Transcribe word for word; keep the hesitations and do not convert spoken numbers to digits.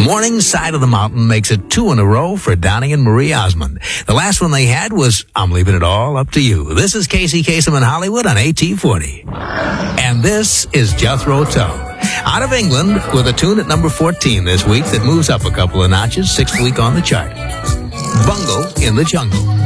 Morning Side of the Mountain makes it two in a row for Donnie and Marie Osmond. The last one they had was I'm Leaving It All Up to You. This is Casey Kasem in Hollywood on A T forty. And this is Jethro Tull. Out of England with a tune at number fourteen this week that moves up a couple of notches, sixth week on the chart. Bungle in the Jungle.